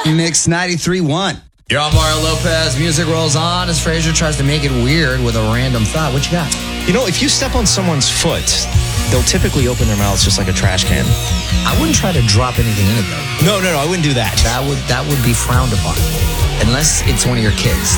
Mix 93.1. You're on Mario Lopez. Music rolls on as Frazier tries to make it weird with a random thought. What you got? You know, if you step on someone's foot, they'll typically open their mouths just like a trash can. I wouldn't try to drop anything in it, though. No, I wouldn't do that. That would be frowned upon. Unless it's one of your kids.